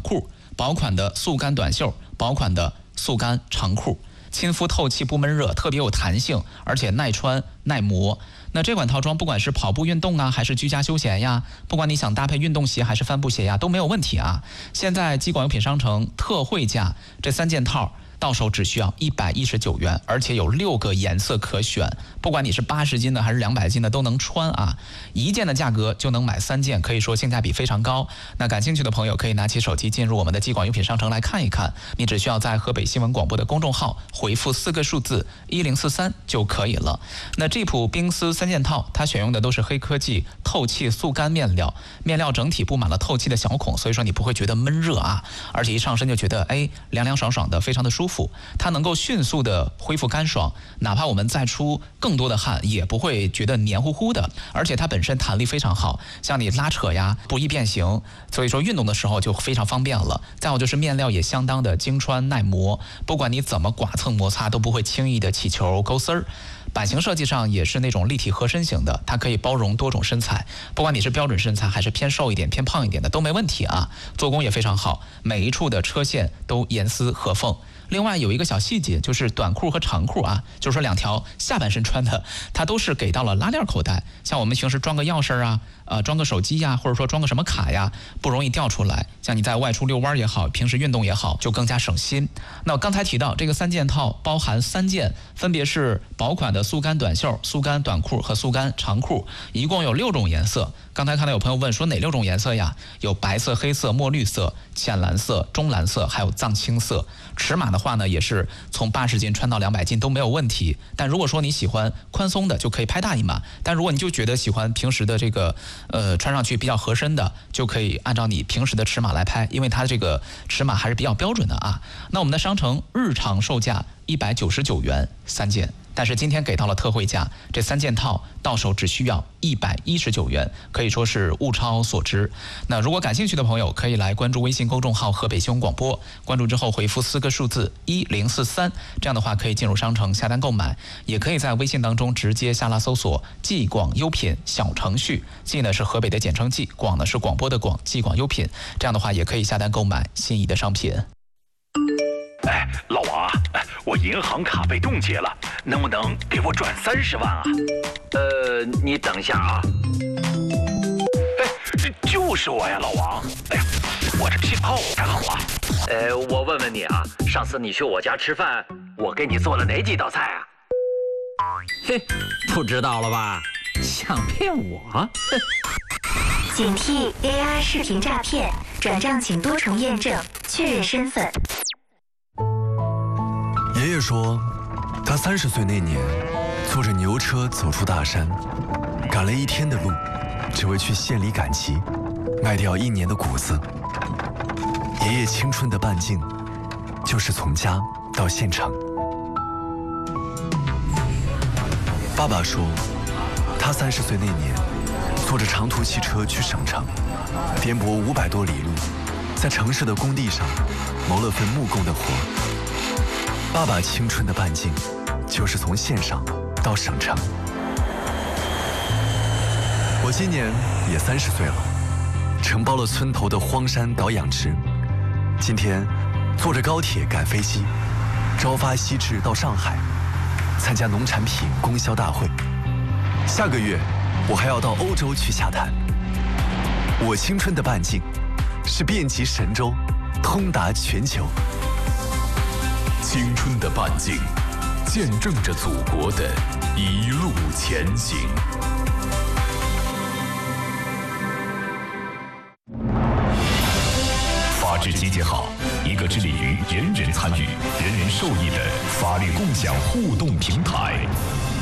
裤，薄款的速干短袖，薄款的速干长裤，亲肤透气不闷热，特别有弹性，而且耐穿耐磨。那这款套装不管是跑步运动啊，还是居家休闲呀，不管你想搭配运动鞋还是帆布鞋呀，都没有问题啊。现在基广用品商城特惠价，这3件套到手只需要119元，而且有6个颜色可选，不管你是80斤的还是200斤的都能穿啊。1件的价格就能买3件，可以说性价比非常高。那感兴趣的朋友可以拿起手机进入我们的基广用品商城来看一看，你只需要在河北新闻广播的公众号回复4个数字1043就可以了。那这普冰丝3件套，它选用的都是黑科技透气速干面料，面料整体布满了透气的小孔，所以说你不会觉得闷热啊，而且一上身就觉得凉凉爽爽的，非常的舒服。它能够迅速的恢复干爽，哪怕我们再出更多的汗也不会觉得黏糊糊的，而且它本身弹力非常好，像你拉扯呀不易变形，所以说运动的时候就非常方便了。再有就是面料也相当的经穿耐磨，不管你怎么剐蹭摩擦都不会轻易的起球勾丝儿。版型设计上也是那种立体合身型的，它可以包容多种身材，不管你是标准身材还是偏瘦一点偏胖一点的都没问题啊。做工也非常好，每一处的车线都严丝合缝。另外有一个小细节，就是短裤和长裤啊，就是说2条下半身穿的，它都是给到了拉链口袋，像我们平时装个钥匙啊，装个手机呀，或者说装个什么卡呀，不容易掉出来。像你在外出遛弯也好，平时运动也好，就更加省心。那我刚才提到这个3件套包含3件，分别是薄款的速干短袖、速干短裤和速干长裤，一共有6种颜色。刚才看到有朋友问说哪6种颜色呀？有白色、黑色、墨绿色、浅蓝色、中蓝色，还有藏青色。尺码的话呢，也是从80斤穿到200斤都没有问题。但如果说你喜欢宽松的，就可以拍大一码；但如果你就觉得喜欢平时的这个穿上去比较合身的，就可以按照你平时的尺码来拍，因为它这个尺码还是比较标准的啊。那我们的商城日常售价199元3件。但是今天给到了特惠价，这3件套到手只需要119元，可以说是物超所值。那如果感兴趣的朋友，可以来关注微信公众号河北新闻广播，关注之后回复4个数字1043，这样的话可以进入商城下单购买，也可以在微信当中直接下拉搜索记广优品小程序，记呢是河北的简称记，广呢是广播的广，记广优品，这样的话也可以下单购买心仪的商品。 老王啊，我银行卡被冻结了，能不能给我转30万啊？ 你等一下啊。 就是我呀，老王。我这信号不太好啊。 我问问你啊，上次你去我家吃饭，我给你做了哪几道菜啊？ 嘿，不知道了吧？想骗我？ 警惕 AI 视频诈骗，转账请多重验证，确认身份。 爷爷说，他30岁那年，坐着牛车走出大山，赶了1天的路，只为去县里赶集，卖掉1年的谷子。爷爷青春的半径，就是从家到县城。爸爸说，他30岁那年，坐着长途汽车去省城，颠簸500多里路，在城市的工地上谋了份木工的活。爸爸青春的半径，就是从县上到省城。我今年也30岁了，承包了村头的荒山搞养殖。今天坐着高铁赶飞机，朝发夕至到上海，参加农产品供销大会。下个月我还要到欧洲去洽谈。我青春的半径，是遍及神州，通达全球。 青春的半径，见证着祖国的一路前行。法治集结号，一个致力于人人参与、人人受益的法律共享互动平台。